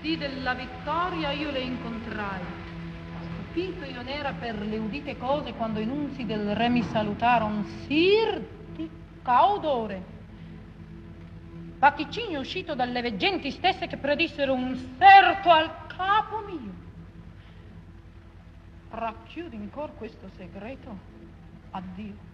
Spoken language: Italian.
dì della vittoria io le incontrai. Stupito io n'era per le udite cose quando i nunzi del re mi salutaron, sir di caudore. Vaticini uscito dalle veggenti stesse che predissero un serto al capo mio. Racchiudi in cor questo segreto. Addio.